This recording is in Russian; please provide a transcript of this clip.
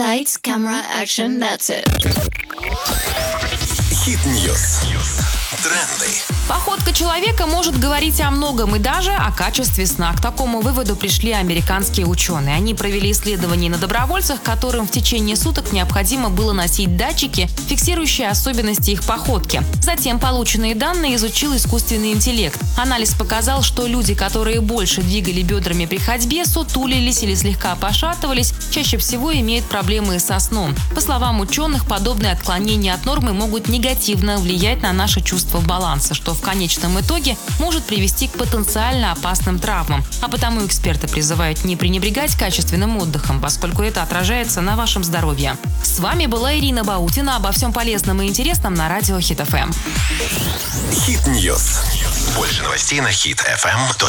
Lights, camera, action, that's it. Хит-ньюс. Тренды. Походка человека может говорить о многом и даже о качестве сна. К такому выводу пришли американские ученые. Они провели исследования на добровольцах, которым в течение суток необходимо было носить датчики, фиксирующие особенности их походки. Затем полученные данные изучил искусственный интеллект. Анализ показал, что люди, которые больше двигали бедрами при ходьбе, сутулились или слегка пошатывались, чаще всего имеют проблемы со сном. По словам ученых, подобные отклонения от нормы могут негативно влиять на наше чувство баланса, что в конечном итоге может привести к потенциально опасным травмам. А потому эксперты призывают не пренебрегать качественным отдыхом, поскольку это отражается на вашем здоровье. С вами была Ирина Баутина. Обо всем полезном и интересном на радио Хит ФМ. Хит-ньюс. Больше новостей на hitfm.by.